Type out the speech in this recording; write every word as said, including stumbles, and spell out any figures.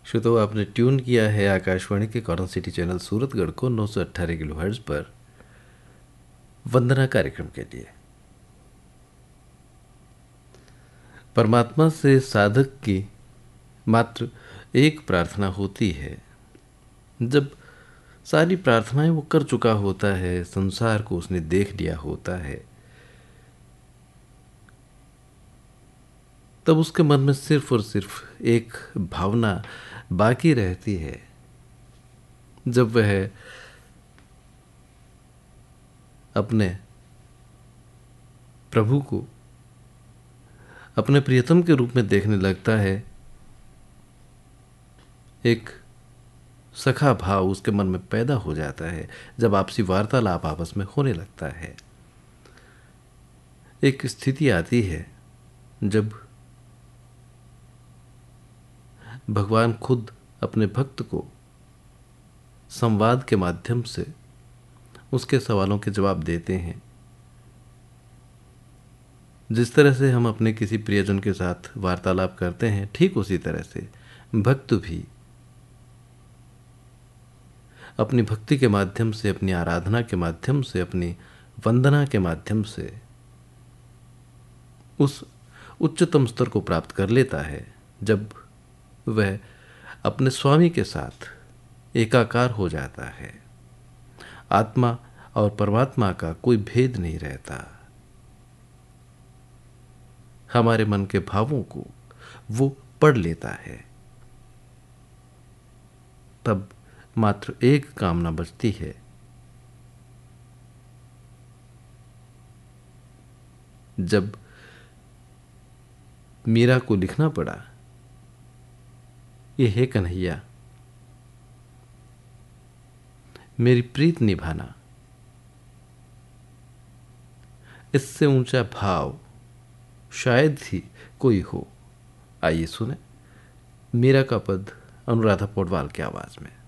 श्रोताओ, आपने ट्यून किया है आकाशवाणी के कॉर्नर सिटी चैनल सूरतगढ़ को नौ सौ अट्ठारह किलो हर्ट्ज पर वंदना कार्यक्रम के लिए। परमात्मा से साधक की मात्र एक प्रार्थना होती है। जब सारी प्रार्थनाएं वो कर चुका होता है, संसार को उसने देख लिया होता है, तब उसके मन में सिर्फ और सिर्फ एक भावना बाकी रहती है। जब वह अपने प्रभु को अपने प्रियतम के रूप में देखने लगता है, एक सखा भाव उसके मन में पैदा हो जाता है। जब आपसी वार्तालाप आपस में होने लगता है, एक स्थिति आती है जब भगवान खुद अपने भक्त को संवाद के माध्यम से उसके सवालों के जवाब देते हैं। जिस तरह से हम अपने किसी प्रियजन के साथ वार्तालाप करते हैं, ठीक उसी तरह से भक्त भी अपनी भक्ति के माध्यम से, अपनी आराधना के माध्यम से, अपनी वंदना के माध्यम से उस उच्चतम स्तर को प्राप्त कर लेता है जब वह अपने स्वामी के साथ एकाकार हो जाता है। आत्मा और परमात्मा का कोई भेद नहीं रहता। हमारे मन के भावों को वो पढ़ लेता है। तब मात्र एक कामना बचती है, जब मीरा को लिखना पड़ा, ये है कन्हैया मेरी प्रीत निभाना, इससे ऊंचा भाव शायद ही कोई हो। आइए सुने मीरा का पद अनुराधा पौडवाल की आवाज में।